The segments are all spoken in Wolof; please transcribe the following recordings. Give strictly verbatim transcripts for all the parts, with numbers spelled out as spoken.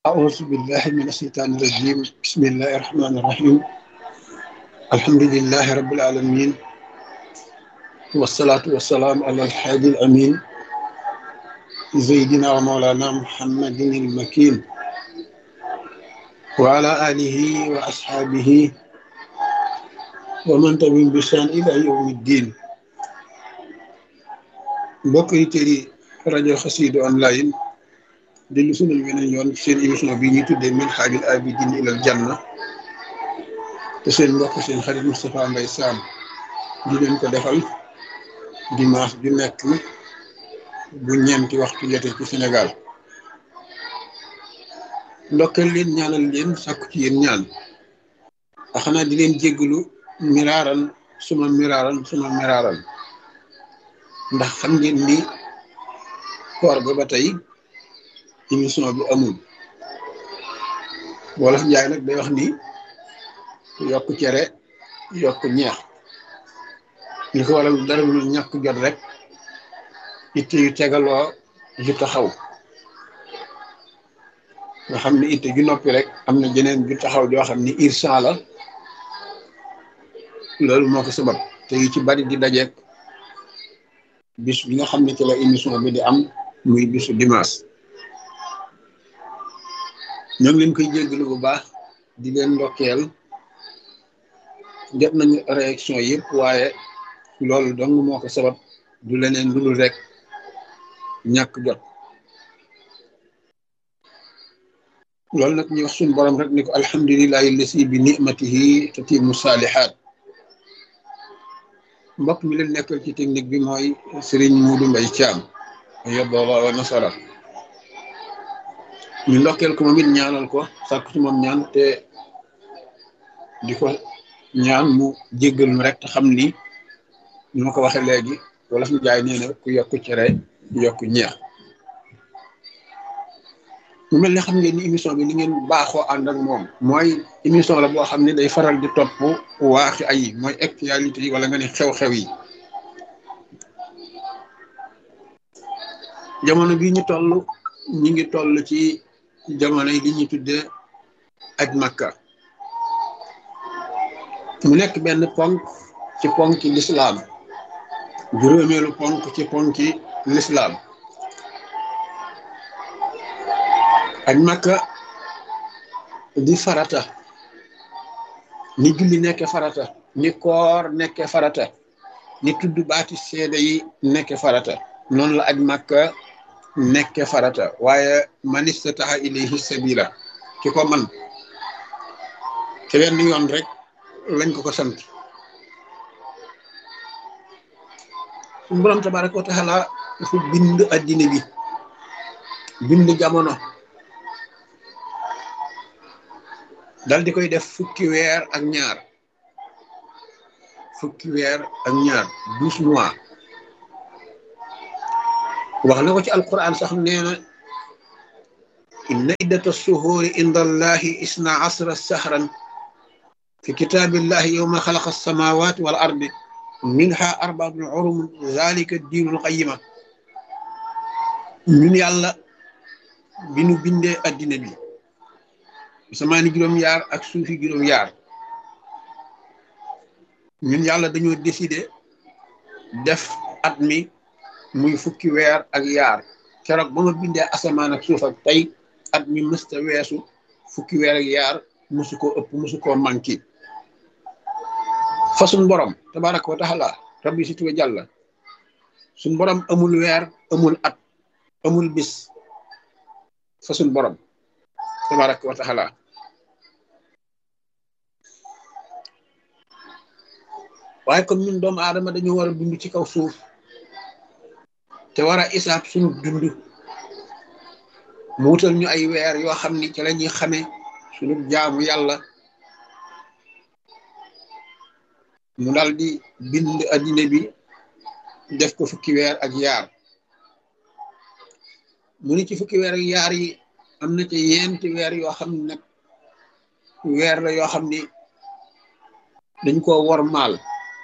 أعوذ بالله من الشيطان الرجيم بسم الله الرحمن الرحيم الحمد لله رب العالمين والصلاة والسلام على الحادي الأمين سيدنا ومولانا محمد المكين وعلى آله وأصحابه ومن تبعهم بإحسان إلى يوم الدين mbokk yi tëri rajo Xassida online dellu sunal weneen yoon seen émission bi ñuy tuddee Minhajul Abidin ilal Janna te seen mbokk seen xarit Moustapha Mbaye Sam di leen ko defal dimanche ju nekk bu ñeenti waxtu jotee ci Sénégal ndokkal leen ñaanal leen sàkku ci yéen ñaan a xanaa di leen jéggalu miraaran suma miraaran suma miraaran ndax xam ngeen ni koor ga ba tey émission bi amul wolof njaay nag day wax ni yokk cere yokk ñeex li ko waral dara lu ñàkk jot rek itte yu tegaloo ju taxaw nga xam ni itte ju noppi rek am na jeneen ju taxaw joo xam ni irsan la loolu moo ko sabab te yu ci bari di dajeek bis bi nga xam ne ci la émission bi di am muy bisu dimanche ñoo ngi leen koy jéggalu bu baax di leen ndokkeel jot nañu réaction yëpp waaye loolu dong moo ko sabab du leneen lu dul rek ñàkk jot loolu nag ñu wax suñu borom rek ni ko alhamdulillahi lasi bi nimatihi tatimu saalihaat mbokk mi leen nekkal ci technique bi mooy Serigne Modou Mbaye Thiam yobbowa wa nasara ñu ndokkeel ko moom it ñaanal ko sàkku ci moom ñaan te di ko ñaan mu jéggal mu rek te xam ni ñu ma ko waxee léegi wala fi jaay nee na ku yokk cere yokk ñeex mu mel ne xam ngeen ni émission bi ni ngeen baaxoo ànd ak moom mooy émission la boo xam ne day faral di topp waaxi ay mooy actualité yi wala nga ne xew-xew yi jamono bi ñu toll ñu ngi toll ci jamono yi li ñuy tuddee aj Makka mu nekk benn ponk ci ponki lislaam juróomeelu ponk ci ponki lislaam aj Makka di farata ni julli nekke farata ni koor nekke farata ni tudd baati seede yi nekke farata noonu la aj Makka nekke farata waaye man istata'a ilayhi sabila ki ko man te wenn yoon rek lañ ko ko sant suñu borom tabaraka wa taala dafa bind addina bi bind jamono dal di koy def fukki weer ak ñaar fukki weer ak ñaar douze mois wax na ko ci alquran sax nee na inna iddata suhuuri inda allahi isna asra sahran fi kitaabillahi yawma xalaqa alsamawati wal ardi minha arbaatun hurum zalika diinul qayyima ñun yàlla bi nu bindee addina bi samaani juróom-yaar ak suufi juróom-yaar ñun yàlla dañoo décider def at mi muy fukki weer ak yaar keroog ba ma bindee asamaan ak suuf ak tey at mi mësta weesu fukki weer ak yaar musu koo ëpp musu koo manqué fa suñ borom tabaraka wa taala rabbi si tuwa jàlla suñ borom amul weer amul at amul bis fa suñ borom tabaraka wa taala waaye comme ñun doomu aadama dañu war a dund ci kaw suuf te war a isaab suñu dund mu wutal ñu ay weer yoo xam ni ci la ñuy xamee suñu jaamu yàlla mu dal di bind addina bi def ko fukki weer ak yaar mu ni ci fukki weer ak yaar yi am na ci yenti weer yoo xam ne nag weer la yoo xam ni dañ koo wor maal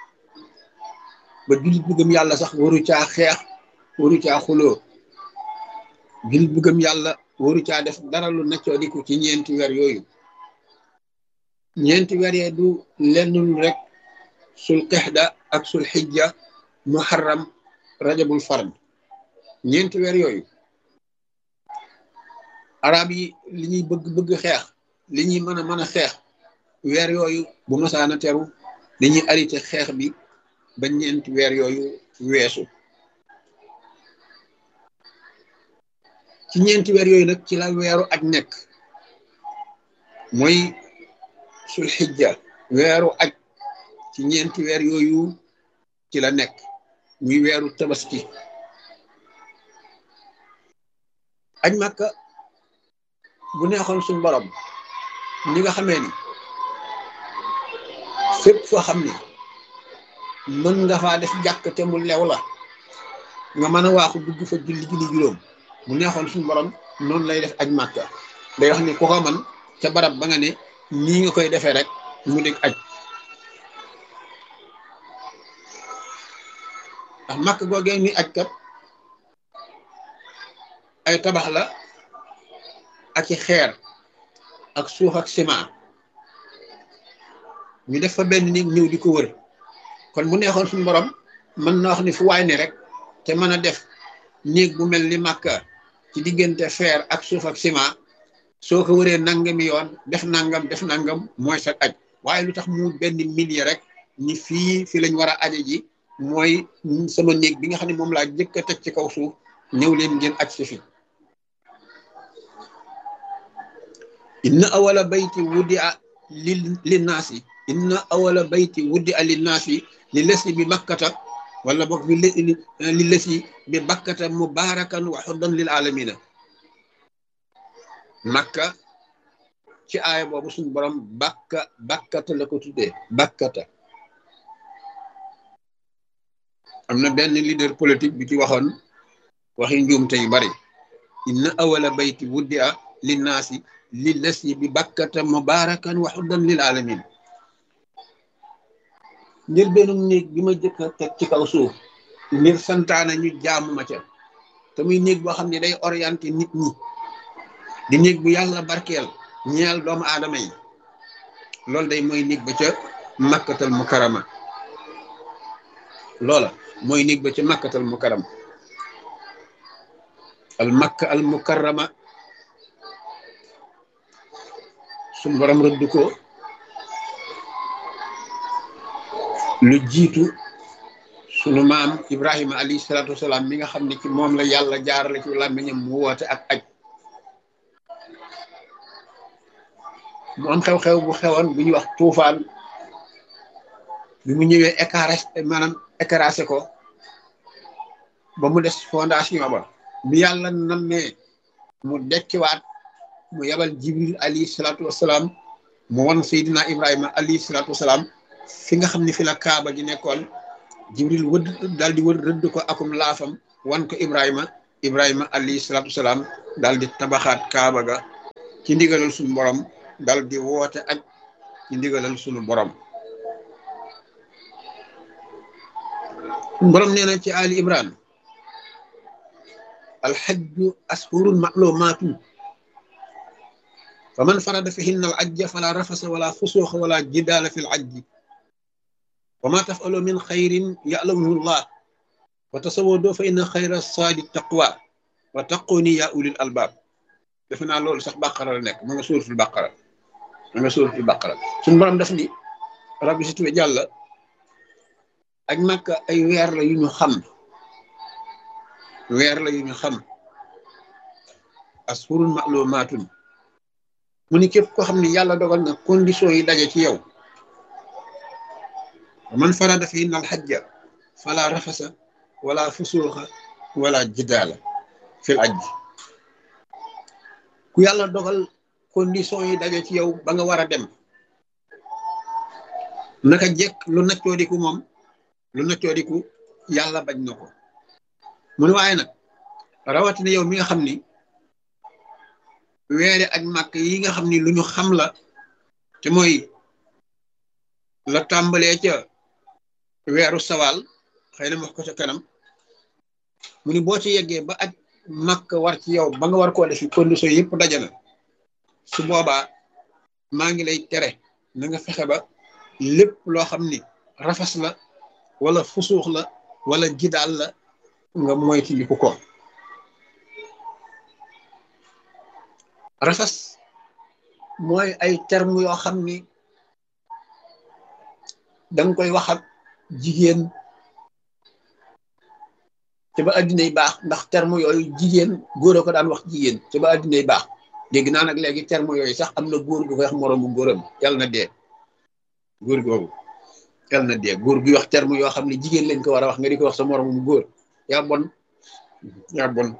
ba jullit bu gëm yàlla sax waru caa xeex waru caa xuloo jullit bu gëm yàlla waru caa def dara lu naccoo diku ci ñeenti weer yooyu. ñeenti weer yee du lenn lu rek sul qixda ak sul xijja muharram rajabul fard. ñeenti weer yooyu arab yi li ñuy bëgg bëgg xeex li ñuy mën a mën a xeex weer yooyu bu masaana teru dañuy arrêté xeex bi ba ñeenti weer yooyu weesu. ci ñeenti weer yooyu nag ci la weeru aj nekk mooy sul xijja. weeru aj ci ñeenti weer yooyu ci la nekk muy weeru tabaski. aj Makka bu neexoon suñ borom ñi nga xamee ni fépp foo xam ni mën nga faa def jàkk te mu lew la nga mën a waaxu dugg fa julli julli juróom bu neexoon suñ borom noonu lay def aj Makka. day wax ni ku ko man ca barab ba nga ne nii nga koy defee rek mu dégg aj. ndax Makka googee ni aj kat ay tabax la ak i xeer ak suuf ak ciment ñu def fa benn néeg ñëw di ko wër. kon bu neexoon suñu borom mën na wax ni fu waay ne rek te mën a def néeg bu mel ni Makka ci diggante xeer ak suuf ak ciment soo ko wëree nangami yoon def nangam def nangam mooy sa aj. waaye lu tax mu benn millier rek ni fii fi lañ war a aje ji mooy sama néeg bi nga xam ne moom laa jëkk a teg ci kaw suuf ñëw leen ngeen aj si fi. inna awala bayti wuddi a li linnaasi inna awala bayti wuddi a linnaasi li lesi bi bakkata wala boog bi li lesi bi bakkata mubarakan wa xuddan lil alamina. Makka ci aaya boobu suñu borom bakka bakkata la ko tuddee bakkata. am na benn leader politique bi ci waxoon waxi njuumte yu bari. inna awala bayti wuddi a linnaasi li lesi bi bakkata mubarakan wa xuddan lil alamin. ngir benn néeg bi ma jëkk a teg ci kaw suuf ngir santaana ñu jaamu ma ca te muy néeg boo xam ne day orienté nit ñi di néeg bu yàlla barkeel ñeel doomu aadama yi. loolu day mooy néeg ba ca makkatal mukarama. loola mooy néeg ba ca makkatal mukarama. al makka al mukarama suñu borom rëdd ko lu jiitu sunu maam Ibrahima alayhi salaatu wasalaam mi nga xam ne ci moom la yàlla jaarale ci làmmiñam mu woote ak aj. mu am xew-xew bu xewoon bu ñuy wax tuufaan bi mu ñëwee écaré maanaam écrasé ko ba mu des fondation ba. bi yàlla nammee mu dekkiwaat mu yabal Jibril alayhi salaatu wasalaam mu wan Seydina Ibrahima alayhi salaatu wasalaam fi nga xam ne fi la kaaba gi nekkoon. Jibril wëdd daal di wër rëdd ko akum laafam wan ko Ibrahima Ibrahima alayhi salaatu wasalaam daal di tabaxaat kaaba ga ci ndigalal suñu borom daal di woote ak ci ndigalal suñu borom. borom nee na ci Ali Imran alxajju ashurun ma'lumaatun fa man farada fihinna al ajja fala rafasa wala fusuuxa wala jidaala fi l ajji wa ma tafalu min xayrin ya'lamuhu llah wa tasawwadu fa inna xayra saadi taqwa wa taquni ya ulil albab. defe naa loolu sax bàqara la nekk ma nga suuratul bàqara ma nga suuratul bàqara. suñu borom def ni rabbi si tuwe jàlla ak Makka ay weer la yu ñu xam weer la yu ñu xam ashurun ma'lumaatun. mu ni képp koo xam ne yàlla dogal na condition yi daje ci yow. man farada fihinna al-hajja fala rafasa wala fusuuxa wala jidaala fil ajji. ku yàlla dogal condition yi daje ci yow ba nga war a dem naka jekk lu naccoodiku moom lu naccoodiku yàlla bañ na ko. mu ne waaye nag rawatina yow mi nga xam ni weere ak màkk yi nga xam ni lu ñu xam la te mooy la tàmbalee ca weeru sawaal xëy na wax ko ca kanam. mu ni boo ci yeggee ba aj màkk war ci yow ba nga war koo defi condition yëpp dajana su boobaa maa ngi lay tere na nga fexe ba lépp loo xam ni rafas la wala fusuux la wala jidaal la nga moyti li ko ko rafas mooy ay terme yoo xam ni danga koy wax ak jigéen te ba addinay baax ndax terme yooyu jigéen góor a ko daan wax jigéen te ba addinay baax dégg naa nag léegi terme yooyu sax am na góor gu koy wax moroomu góoram yàlla na dee góor googu yàlla na dee góor gi wax terme yoo xam ne jigéen lañ ko war a wax nga di ko wax sa moroomu góor yaa bon yaa bon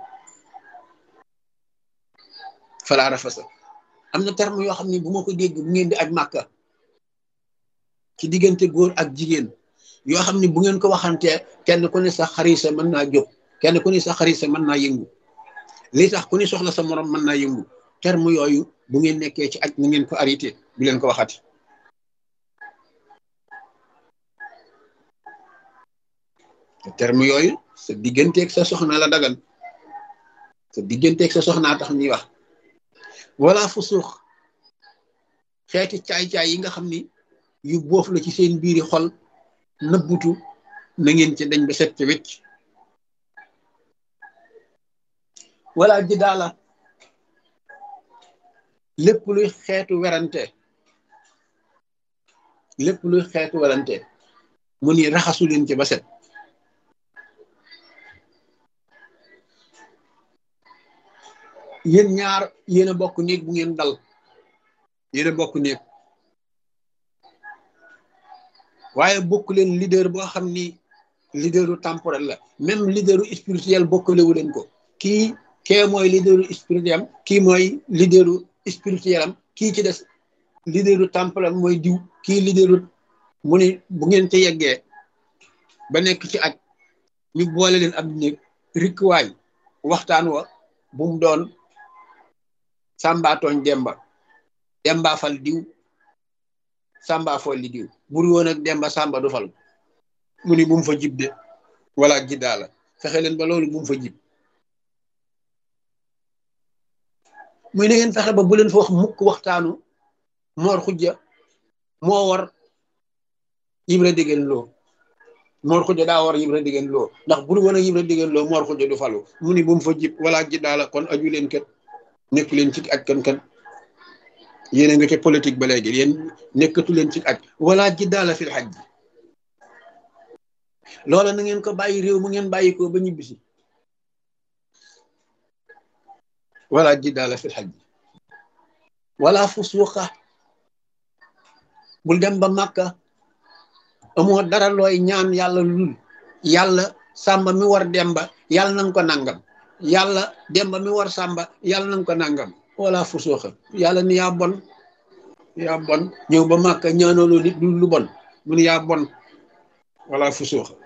falaa rafasa am na terme yoo xam ne bu ma ko dégg bu ngeen di aj màkka ci diggante góor ak jigéen yoo xam ne bu ngeen ko waxantee kenn ku ne sa xarisa mën naa jóg kenn ku ne sa xarisa mën naa yëngu li tax ku ne soxla sa morom mën naa yëngu terme yooyu bu ngeen nekkee ci aj na ngeen ko arrêté bu leen ko waxati terme yooyu sa digganteeg sa soxna la dagan sa digganteeg sa soxnaa tax ñuy wax wala fu suux xeeti caay-caay yi nga xam ni yu boof la ci seen biiri xol nëbbutu na ngeen ci dañ ba set ci wecc wala ji daala lépp luy xeetu werante lépp luy xeetu werante mu ni raxasu leen ci ba set yéen ñaar yéen a bokk néeg bu ngeen dal yéen a bokk néeg waaye bokk leen leader boo xam ni leaderu temporel la même leaderu spirituel bokkalewu leen ko kii kee mooy leaderu spirituel am kii mooy leaderu spirituel am kii ci des leaderu temporel mooy diw kii leaderu mu ni bu ngeen ci yeggee ba nekk ci aj ñu boole leen ab néeg rikkuwaay waxtaan wa bu mu doon sàmba tooñ demba demba fal diw sàmba fol li diw bur woon ak demba sàmba du fal mu ni bu mu fa jib de wala jiddaa la fexe leen ba loolu bu mu fa jib muy na ngeen fexe ba bu leen fa wax mukk waxtaanu moor xujja moo war Ibra Dégeen Lo moor xujja daa war Ibra Dégeen Lo ndax bur woon ak Ibra Dégeen Lo moor xujja du falu mu ni bu mu fa jib wala jiddaa la kon aju leen kat nekk leen ci aj kan kan yéen a nga ca politique ba léegi yéen nekkatu leen ci aj wala jiddaala fil hajj loola na ngeen ko bàyyi réew mu ngeen bàyyi ko ba ñibbisi wala jiddaala fil hajj wala fusuuqa bul dem ba màkka amoo dara looy ñaan yàlla lul yàlla sàmba mi war demba yàlla nanga ko nangam yàlla demba mi war sàmba yàlla nanga ko nangam wala fusuuqa yàlla ni yaa bon yaa bon ñëw ba màkka ñaanaloo nit du lu bon mu ni yaa bon wala fusuuqa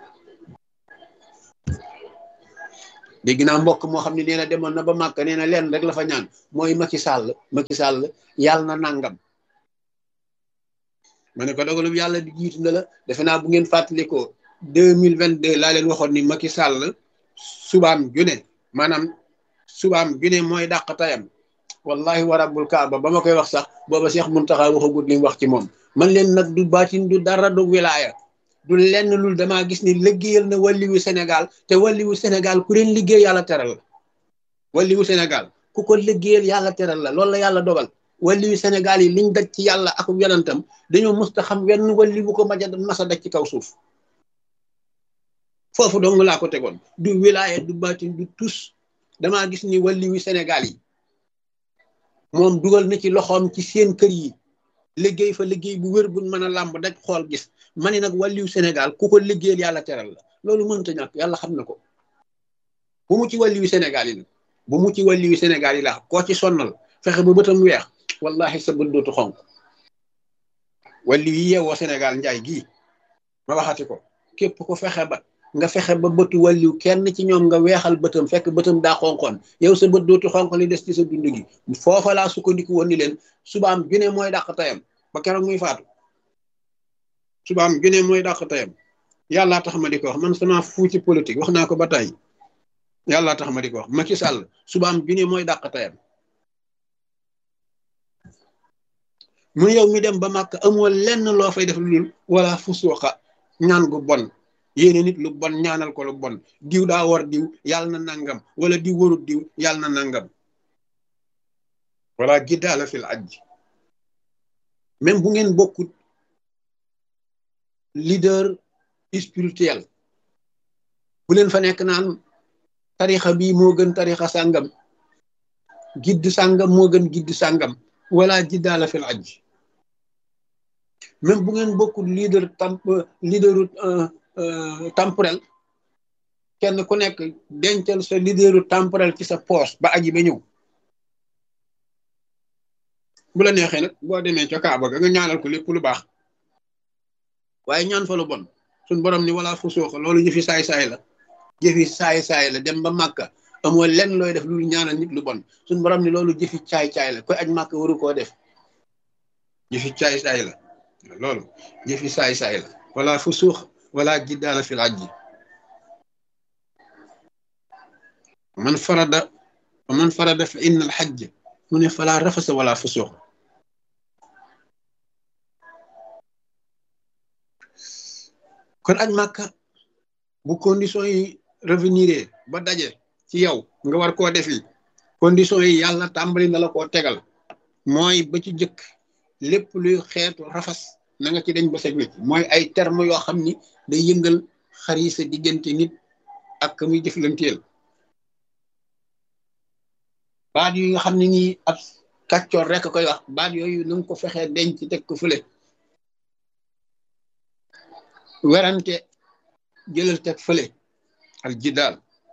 dégg naa mbokk moo xam ne nee na demoon na ba màkka nee na leen rek la fa ñaan mooy Macky Sall Macky Sall yàlla na nangam ma ne ko dogalum yàlla di jiitu na la defe naa bu ngeen fàttalikoo deux mille vingt deux laa leen waxoon ni Macky Sall subaam june maanaam subaam june mooy dàq tayam wallahi wa rabbul kaaba ba ma koy wax sax booba Cheikh Muntaxa waxagut li mu wax ci moom man leen nag du baatin du dara du wilaaya du lenn lul damaa gis ni liggéeyal na wàlliwu Sénégal te wàlliwu Sénégal ku leen liggéey yàlla teral la wàlliwu Sénégal ku ko liggéeyal yàlla teral la loolu la yàlla dogal wàlliwu Sénégal yi liñ daj ci yàlla ak yonentam dañoo musta xam wenn wàlliwu ko maja masa daj ci kaw suuf foofu dong laa ko tegoon du wilaaya du baatin du tus damaa gis ni wàlliwu Sénégal yi moom dugal na ci loxoom ci seen kër yi liggéey fa liggéey bu wér buñ mën a làmb daj xool gis ma ne nag wàlliwu Sénégal ku ko liggéeyal yàlla teral la loolu mënta ñàkk yàlla xam na ko bu mu ci wàlliwu Sénégal yi nag bu mu ci wàlliwu Sénégal yi la koo ci sonnal fexe ba bëtam weex wallahi sa bët dootu xonk wàlliwu yi yeewoo Sénégal njaay gii ma waxati ko képp ko fexe ba nga fexe ba bëtu wàlliw kenn ci ñoom nga weexal bëtam fekk bëtam daa xonkoon yow sa bët dootu xonk li des ci sa dund gi foofa laa sukkandiku woon ni leen subaam junne mooy dàq tayam ba keroog muy faatu subaam junne mooy dàq tayam yàllaa tax ma di ko wax man sama fuu ci politique wax naa ko ba tey yàlla tax ma di ko wax Macky Sall subaam junne mooy dàq tayam mu yow mi dem ba màkk amoo lenn loo fay def lu dul wala fusuuxa ñaan gu bon yéene nit lu bon ñaanal ko lu bon diw daa war diw yàlla na nangam wala diw warut diw yàlla na nangam wala jiddaala fil ajj même bu ngeen bokkut leader spirituel bu leen fa nekk naan tarixa bii moo gën tarixa sàngam gidd sàngam moo gën gidd sàngam wala jiddaala fil ajj même bu ngeen bokkut leader tamp leaderu temporel kenn ku nekk dencal sa leaderu temporel ci sa poche ba aji ba ñëw bu la neexee nag boo demee ca Kaaba ga nga ñaanal ko lépp lu baax waaye ñaan fa lu bon suñ borom ni wala fu sooxa loolu jëfi saay-saay la jëfi saay-saay la dem ba màkka amoo lenn looy def lu ñaanal nit lu bon suñ borom ni loolu jëfi caay-caay la koy aj màkka waru koo def jëfi caay-saay la loolu jëfi saay-saay la wala fu suux wala jiddaala fil ajji man farada man farada fa inna al hajj mu ne fala rafasa wala fu suux kon aj màkka bu condition yi revenir ba daje ci yow nga war koo defi condition yi yàlla tàmbali na la koo tegal mooy ba ci jëkk lépp luy xeetu rafas na nga ci dañ ba set wecc mooy ay terme yoo xam ni day yëngal xari sa diggante nit ak muy jëflanteel baat yi nga xam ne nii ab kàccoor rek koy wax baat yooyu na nga ko fexee denc teg ko fële werante jëlal teg fële al jidaal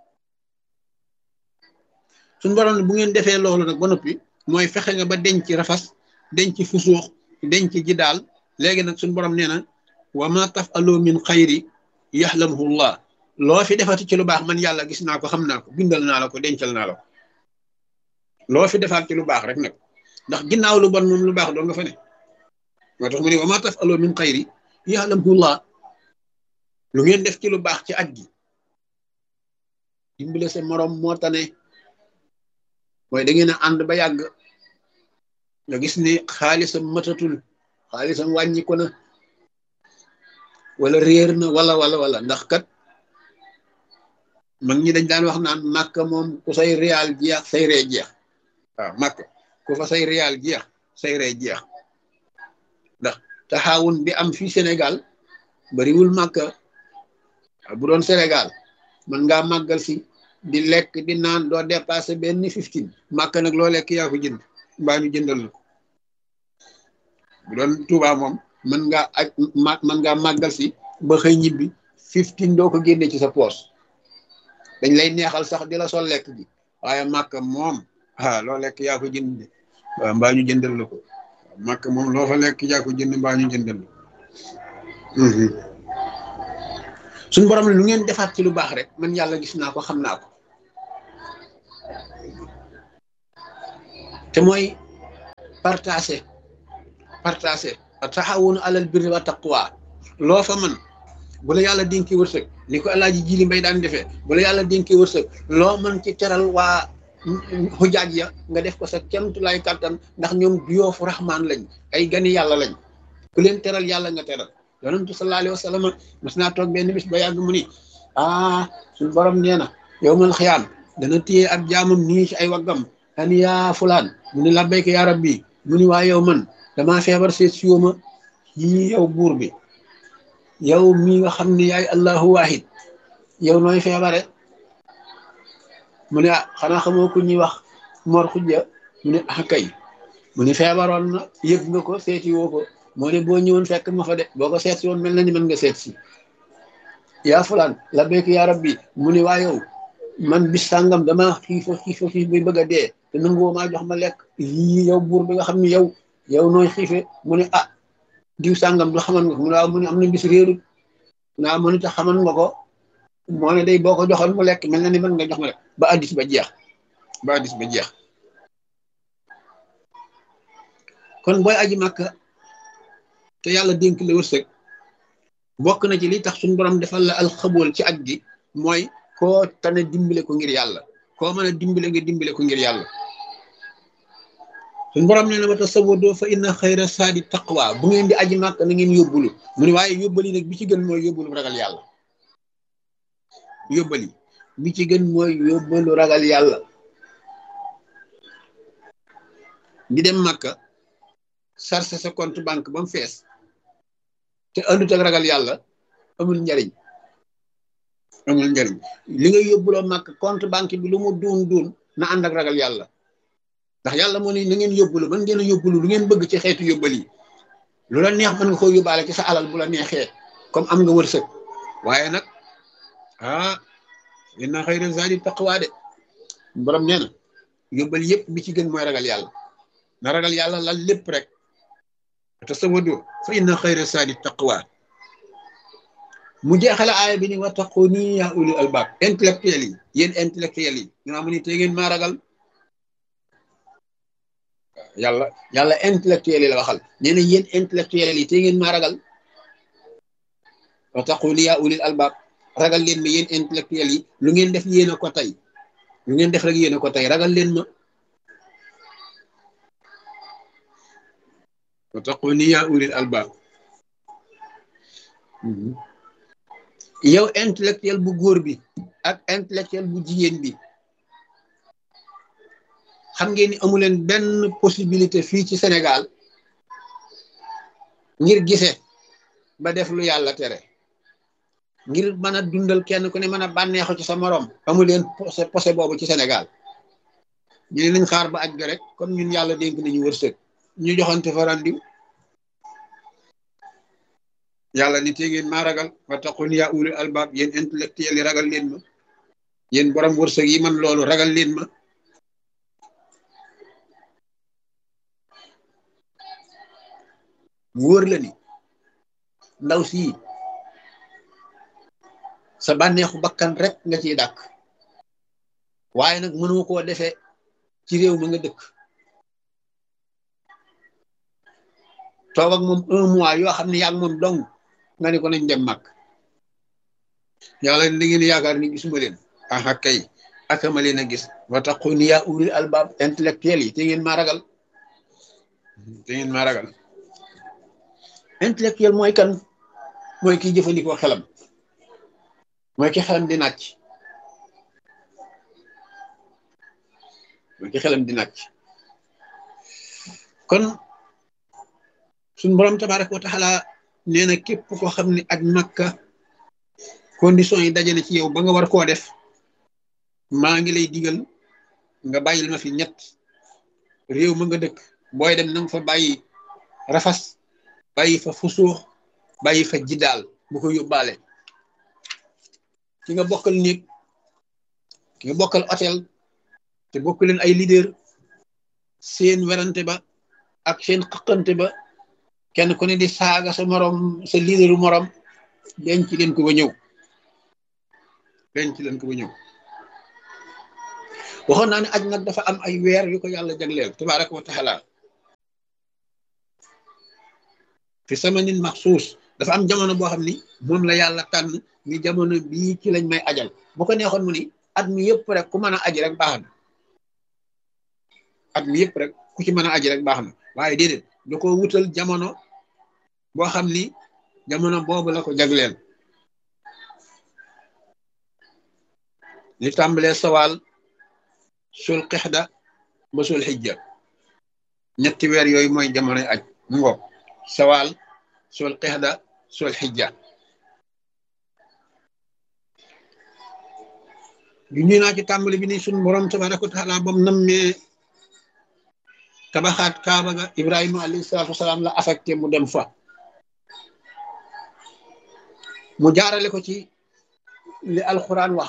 suñ borom ne bu ngeen defee loolu nag ba noppi mooy fexe nga ba denc rafas denc fusuux denc jidaal léegi nag suñ borom nee na wa ma tafalu min xayri yaxlamuhu llah loo fi defati ci lu baax man yàlla gis naa ko xam naa ko bindal naa la ko dencal naa la ko loo fi defaat ci lu baax rek nag ndax ginnaaw lu bon moom lu baax doo nga fa ne moo tax mu ne wa ma tafalu min xayri yaxlamuhu llah lu ngeen def ci lu baax ci aj gi dimbale sa morom moo tane mooy da ngeen a ànd ba yàgg nga gis ni xaalisam matatul xaalisam wàññi ko na wala réer na wala wala wala ndax kat mag ñi dañ daan wax naan màkk moom ku say réal jeex say ree jeex waaw màkk ku fa say réal jeex say ree jeex ndax taxawun bi am fii Sénégal bariwul màkk bu doon Sénégal man ngaa màggal si di lekk di naan doo dépassé benn fifteen màkk nag loo lekk yaa ko jënd mbaa ñu jëndal la bu doon Touba moom mën ngaa aj mën ngaa màggal si ba xëy ñibbi fifteen doo ko génne ci sa poos dañ lay neexal sax di la sol lekk gi waaye màkk moom ah loo lekk yaa ko jënd waaw mbaa ñu jëndal la ko màkk moom loo fa lekk yaa ko jënd mbaa ñu jëndal la suñu borom lu ngeen defaat ci lu baax rek man yàlla gis naa ko xam naa ko te mooy partager partager taxawunu alal birri wa taqwa loo fa man bu la yàlla dénkee wërsëg ni ko Alaaji Jili Mbay daan defee bu la yàlla dénkee wërsëg loo mën ci teral waa xujaaj ya nga def ko sa kemtulaay kàttan ndax ñoom duyoofu raxmaan lañ ay gani yàlla lañ ku leen teral yàlla nga teral yonentu sallallahu alayhi wa sallam mas naa toog benn bis ba yàgg mu ni ah suñu borom nee na yow man xiyaam dana téye ab jaamam nii ci ay waggam an yaa fulaan mu ni labbayka yaa rabbi mu ni waa yow man damaa feebar seet siwoma yi yow buur bi yow mi nga xam ne yaay allahu wahid yow nooy feebare mu ne ah xanaa xamoo ku ñuy wax Mor Xujja mu ne ah kay mu ni feebaroon na yëg nga ko seeti woo ko moo ne boo ñëwoon fekk ma fa de boo ko seet si woon mel na ni mën nga seet si yaa fulaan labbayka yaa rabbi mu ni waa yow man bis sàngam dama xiifa xiifa xiif bi bëgg a dee te nanguwoo maa jox ma lekk yii yow buur bi nga xam ne yow yow nooy xiife mu ne ah diw sàngam du xaman nga ko mu ne waaw mu ne am na bis réerut naa mu ne tax xaman nga ko moo ne day boo ko joxoon mu lekk mel na ni mën nga jox ma lekk ba addis ba jeex ba addis ba jeex kon booy aji màkka te yàlla dénk la wërsëg bokk na ci li tax suñu borom defal la alxabool ci aj gi mooy koo tane dimbale ko ngir yàlla koo mën a dimbale nga dimbale ko ngir yàlla suñu borom ne na ma tasawwadu fa inna xayra saadi taqwa bu ngeen di aji màkk na ngeen yóbbulu mu ne waaye yóbbali nag bi ci gën mooy yóbbulu ragal yàlla yóbbali bi ci gën mooy yóbbalu ragal yàlla di dem màkka sarse sa compte banque ba mu fees te andut ak ragal yàlla amul njariñ amul njariñ li nga yóbbuloo màkk compte banque bi lu mu duun duun na ànd ak ragal yàlla ndax yàlla moo ne na ngeen yóbbulu mën ngeen a yóbbulu lu ngeen bëgg ci xeetu yóbbal yi lu la neex mën nga koo yóbbaale ci sa alal bu la neexee comme am nga wërsëg waaye nag ah inna xayra zaadi taqwa de borom nee na yóbbal yëpp bi ci gën mooy ragal yàlla na ragal yàlla lal lépp rek tasawwadu fa inna xayra zaadi taqwa mu jeexale aaya bi ni wattaquni yaa ulil albab intellectuel yi yéen intellectuel yi nga xam ne te ngeen maa ragal yàlla yàlla intellectuel yi la waxal nee na yéen intellectuel yi te ngeen maa ragal wattaquni yaa ulil albab ragal leen ma yéen intellectuel yi lu ngeen def yéen a ko tey lu ngeen def rek yéen a ko tey ragal leen ma wattaquni yaa ulil albab yow intellectuel bu góor bi ak intellectuel bu jigéen bi xam ngeen ni amu leen benn possibilité fii ci Sénégal ngir gise ba def lu yàlla tere ngir mën a dundal kenn ku ne mën a bànneexu ci sa morom amu leen posé posé boobu ci Sénégal ñu ne nañ xaar ba aj ga rek comme ñun yàlla dénk nañu wërsëg ñu joxante fa randiw yàlla ni te ngeen maa ragal wattaqun yaa ulil albab yéen intellectuel yi ragal leen ma yéen borom wërsëg yi man loolu ragal leen ma mu wóor la ni ndaw sii sa bànneexu bakkan rek nga ciy dàkk waaye nag mënoo koo defee ci réew ma nga dëkk toog ak moom un mois yoo xam ne yaa ngi moom dong nga ne ko nañ dem màkk yàlla ni da ngeen yaakaar ni gisuma leen aha kay akama leen a gis wattaquni yaa ulil albab intellectuel yi te ngeen maa ragal te ngeen maa ragal intellectuel mooy kan mooy kiy jëfandikoo xelam mooy ki xelam di nàcc mooy ki xelam di nàcc kon suñ borom tabaraka wa taala nee na képp koo xam ne ak Makka condition yi daje na ci yow ba nga war koo def maa ngi lay digal nga bàyyil ma fi ñett réew ma nga dëkk booy dem na nga fa bàyyi rafas bàyyi fa fusuux bàyyi fa jiddaal bu ko yóbbaale ki nga bokkal néeg ki nga bokkal hôtel te bokk leen ay leader seen werante ba ak seen xëqante ba kenn ku ne di saaga sa morom sa leaderu morom denc leen ko ba ñëw denc leen ko ba ñëw waxoon naa ne aj nag dafa am ay weer yu ko yàlla jagleel tabaraka wa taala fi samanin maxsuus dafa am jamono boo xam ni moom la yàlla tànn ni jamono bii ci lañ may ajal bu ko neexoon mu ni at mi yëpp rek ku mën a aji rek baax na at mi yëpp rek ku ci mën a aji rek baax na waaye déedéet da ko wutal jamono boo xam ni jamono boobu la ko jagleel ñu tàmbalee sawaal sul qixda ba sul xijja ñetti weer yooyu mooy jamonoy aj mu ngoog sawaal sul qixda sul xijja yu ñu naa ci tàmbali bi ni suñ borom tabaraka wa taala bam nammee tabaxaat kaaba ga Ibrahima alayhi salaatu wasalaam la affecté mu dem fa mu jaarale ko ci li alquran wax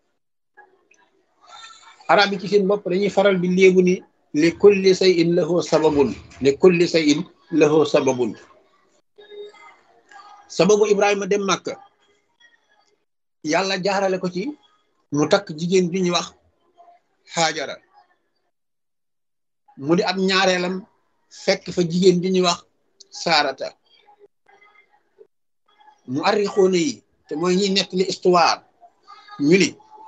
arab yi ci seen bopp dañuy faral di léegu ni li kulli shay'in lahu sababun li kulli shay'in lahu sababun sababu Ibrahima dem Makka yàlla jaarale ko ci mu takk jigéen bi ñuy wax Haajara mu di ab ñaareelam fekk fa jigéen bi ñuy wax Saarata mu arrixoone yi te mooy ñuy nettali histoire ñu ni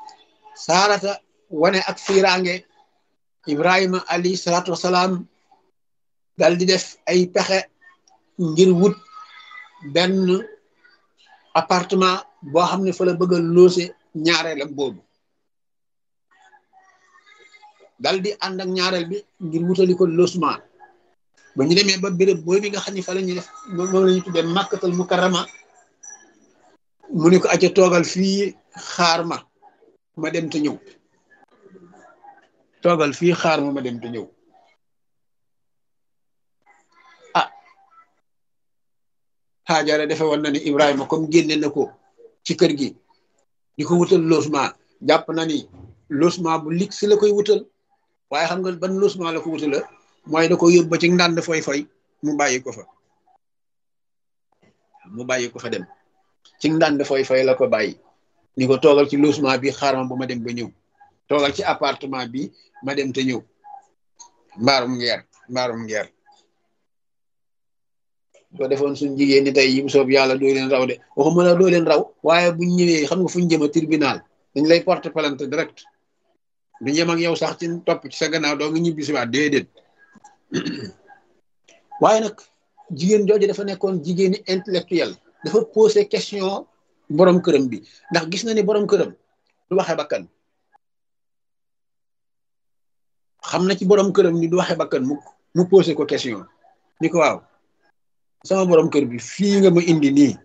saarata wane ak fiiraange Ibrahima alayhi salaatu wasalaam dal di def ay pexe ngir wut benn appartement boo xam ne fa la bëgg a loose ñaareelam boobu dal di ànd ak ñaareel bi ngir wutali ko logement ba ñu demee ba béréb boobu nga xam ne fa la ñuy def moom la ñu tuddee Makkatal Mukarrama mu ne ko acca toogal fii xaar ma ma dem te ñëw toogal fii xaar ma ma dem te ñëw ah Haajara defe woon na ni Ibrahima comme génne na ko ci kër gi di ko wutal logement jàpp na ni logement bu lig si la koy wutal waaye xam nga ban logement la ko wutala mooy da ko yóbbu ba ci ndànd foy foy mu bàyyi ko fa mu bàyyi ko fa dem ci ndànd foy foy la ko bàyyi ni ko toogal ci logement bi xaar ma bu ma dem ba ñëw toogal ci appartement bi ma dem te ñëw mbaarum ngeer mbaarum ngeer soo defoon suñ jigéen ñi tey yi mu soob yàlla doo leen raw de waxuma la doo leen raw waaye buñ ñëwee xam nga fuñ jëm a tribunal dañ lay porter plainte direct du yem ak yow sax ci topp ci sa gannaaw doo nga ñibbi si waat déedéet waaye nag jigéen jooju dafa nekkoon jigéeni intellectuel dafa posé question borom këram bi ndax gis na ni borom këram du waxe bakkan xam na ci borom këram ni du waxe bakkan mu mu posé ko question ni ko waaw sama borom kër bi fii nga ma indi nii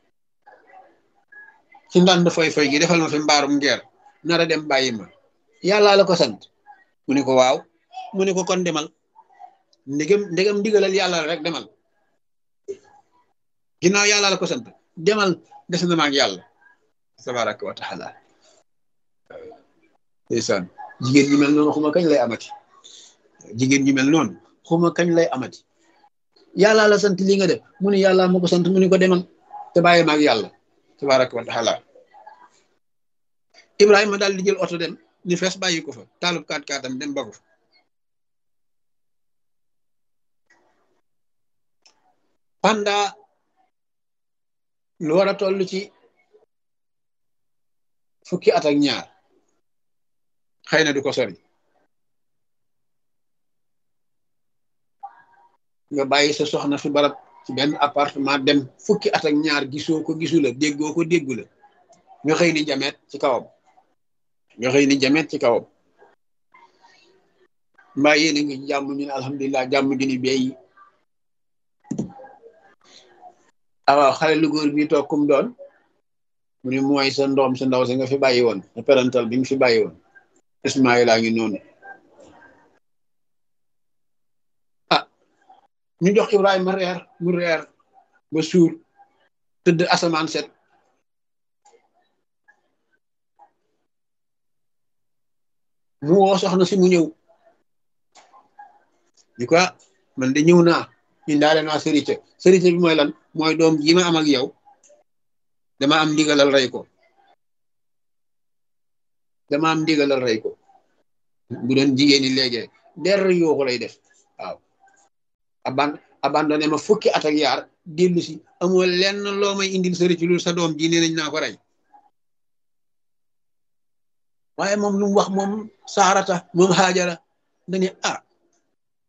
ci ndànd foy foy gi defal ma fi mbaarum ngeer nara dem bàyyi ma yàllaa la ko sant mu ne ko waaw mu ne ko kon demal ndegam ndegam ndigalal yàlla la rek demal ginnaaw yàlla la ko sant demal des na ma ak yàlla tabaraka wa taala ndeysaan jigéen ñi mel noonu xuma kañ lay amati jigéen ñi mel noonu xuma kañ lay amati yàlla la sant li nga def mu ne yàlla ma ko sant mu ne ko demal te bàyyi ma ak yàlla tabaraka wa taala Ibrahima daal di jël oto dem ni fees bàyyi ko fa taalub kaat kaatam dem ba ko fa pendant lu war a toll ci fukki at ak ñaar xëy na du ko sori nga bàyyi sa soxna fi barab ci benn appartement dem fukki at ak ñaar gisoo ko gisu la déggoo ko déggu la nga xëy ni jameet ci kawam nga xëy ni jameet ci kawam mbaa yéen a ngi jàmm ñu ne alhamdulilah jàmm gi ni beey awaaw xale lu góor bi toog kum doon mu ne mooy sa ndoom sa ndaw sa nga fi bàyyi woon sa parental bi nga fi bàyyi woon Ismaïla ngi noonu ah ñu jox Ibrahima reer mu reer ba suur tëdd asamaan set mu woo soxna si mu ñëw di ko man de ñëw naa indaale naa sërite sërite bi mooy lan mooy doom ji ma am ak yow dama am ndigalal rey ko dama am ndigalal rey ko bu doon jigéen ñi léegi der yoo ko lay def waaw aban abandonné ma fukki at ak yaar dellu si amoo lenn loo may indil sëri ci lu sa doom ji nee nañ naa ko rey waaye moom lu mu wax moom saarata moom Haajara dani ah